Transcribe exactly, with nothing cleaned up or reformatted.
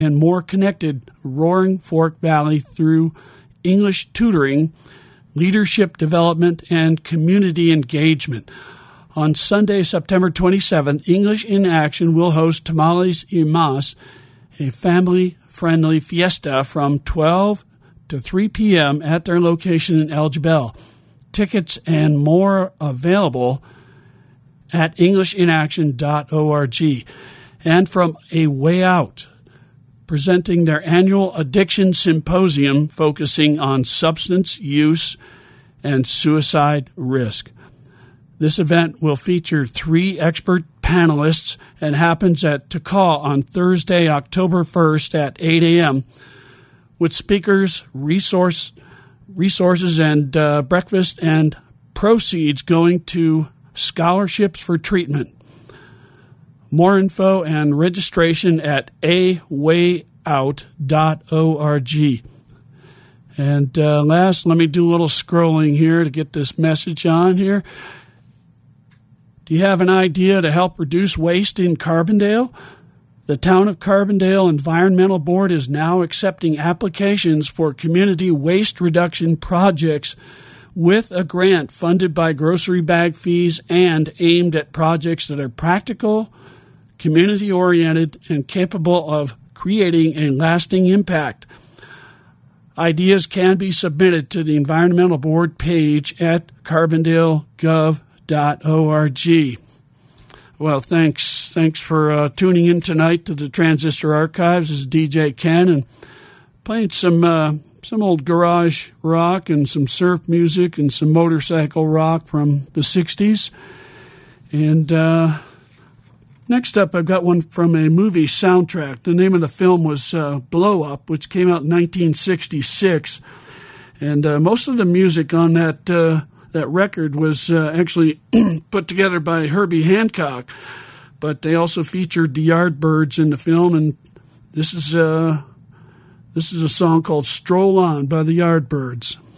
and more connected Roaring Fork Valley through English tutoring, leadership development, and community engagement. On Sunday, September twenty-seventh, English in Action will host Tamales y Mas, a family-friendly fiesta from twelve to three p.m. at their location in El Jebel. Tickets and more available at english in action dot org. And from A Way Out, presenting their annual Addiction Symposium focusing on substance use and suicide risk. This event will feature three expert panelists and happens at Tikal on Thursday, October first at eight a.m. with speakers, resource, resources, and uh, breakfast, and proceeds going to scholarships for treatment. More info and registration at a way out dot org. And uh, last, let me do a little scrolling here to get this message on here. Do you have an idea to help reduce waste in Carbondale? The Town of Carbondale Environmental Board is now accepting applications for community waste reduction projects with a grant funded by grocery bag fees and aimed at projects that are practical, community-oriented, and capable of creating a lasting impact. Ideas can be submitted to the Environmental Board page at carbondale gov dot org. Well, thanks. Thanks for uh, tuning in tonight to the Transistor Archives. This is D J Ken, and playing some uh, some old garage rock and some surf music and some motorcycle rock from the sixties. And uh, next up, I've got one from a movie soundtrack. The name of the film was uh, Blow Up, which came out in nineteen sixty-six. And uh, most of the music on that uh, that record was uh, actually put together by Herbie Hancock. But they also featured the Yardbirds in the film, and this is uh, this is a song called Stroll On by the Yardbirds.